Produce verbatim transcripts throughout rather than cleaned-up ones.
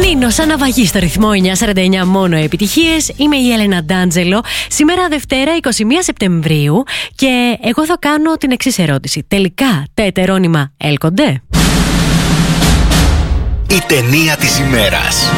Μείνω σαν ναυαγή στο ρυθμό εννιακόσια σαράντα εννιά, μόνο επιτυχίες. Είμαι η Έλενα Ντάντζελο. Σήμερα Δευτέρα εικοστή πρώτη Σεπτεμβρίου και εγώ θα κάνω την εξής ερώτηση. Τελικά τα ετερόνυμα έλκονται? Η ταινία της ημέρας.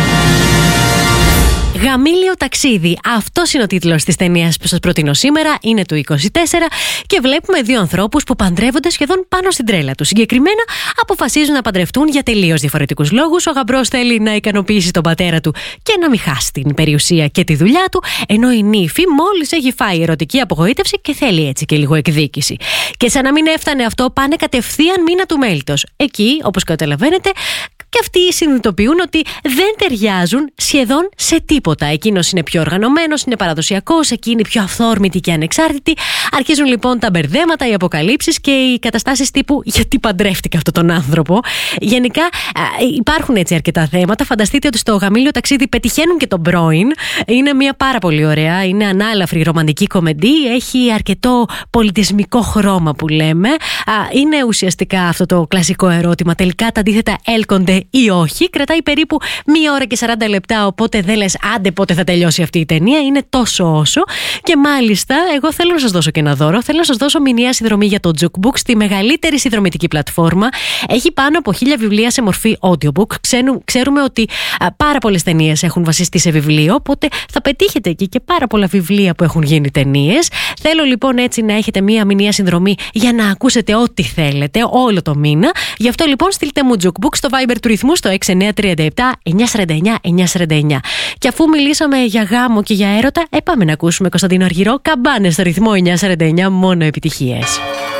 Γαμήλιο ταξίδι. Αυτός είναι ο τίτλος της ταινίας που σας προτείνω σήμερα. Είναι του είκοσι τέσσερα και βλέπουμε δύο ανθρώπους που παντρεύονται σχεδόν πάνω στην τρέλα τους. Συγκεκριμένα αποφασίζουν να παντρευτούν για τελείως διαφορετικούς λόγους. Ο γαμπρός θέλει να ικανοποιήσει τον πατέρα του και να μην χάσει την περιουσία και τη δουλειά του, ενώ η νύφη μόλις έχει φάει ερωτική απογοήτευση και θέλει έτσι και λίγο εκδίκηση. Και σαν να μην έφτανε αυτό, πάνε κατευθείαν μήνα του μέλιτος. Εκεί, όπως καταλαβαίνετε, και αυτοί συνειδητοποιούν ότι δεν ταιριάζουν σχεδόν σε τίποτα. Εκείνος είναι πιο οργανωμένος, είναι παραδοσιακός, εκείνη πιο αυθόρμητη και ανεξάρτητη. Αρχίζουν λοιπόν τα μπερδέματα, οι αποκαλύψεις και οι καταστάσεις τύπου γιατί παντρεύτηκα αυτόν τον άνθρωπο. Γενικά υπάρχουν έτσι αρκετά θέματα. Φανταστείτε ότι στο γαμήλιο ταξίδι πετυχαίνουν και τον πρώην. Είναι μια πάρα πολύ ωραία, είναι ανάλαφρη ρομαντική κομμεντή. Έχει αρκετό πολιτισμικό χρώμα που λέμε. Είναι ουσιαστικά αυτό το κλασικό ερώτημα. Τελικά τα αντίθετα έλκονται ή όχι. Κρατάει περίπου μία ώρα και σαράντα λεπτά, οπότε δεν λες άντε πότε θα τελειώσει αυτή η ταινία. Είναι τόσο όσο. Και μάλιστα, εγώ θέλω να σας δώσω και ένα δώρο. Θέλω να σας δώσω μηνιαία συνδρομή για το Jukebook, τη μεγαλύτερη συνδρομητική πλατφόρμα. Έχει πάνω από χίλια βιβλία σε μορφή audiobook. Ξέρουμε ότι α, πάρα πολλές ταινίες έχουν βασιστεί σε βιβλίο, οπότε θα πετύχετε εκεί και πάρα πολλά βιβλία που έχουν γίνει ταινίες. Θέλω λοιπόν έτσι να έχετε μία μηνιαία συνδρομή για να ακούσετε ό,τι θέλετε όλο το μήνα. Γι' αυτό λοιπόν στείλτε μου Jukebook στο Viber του ρυθμού στο έξι εννιά τρία επτά εννιά σαράντα εννιά εννιά σαράντα εννιά. Και αφού μιλήσαμε για γάμο και για έρωτα, ε, πάμε να ακούσουμε Κωνσταντίνο Αργυρό, Καμπάνες στο ρυθμό εννιακόσια σαράντα εννιά, μόνο επιτυχίες.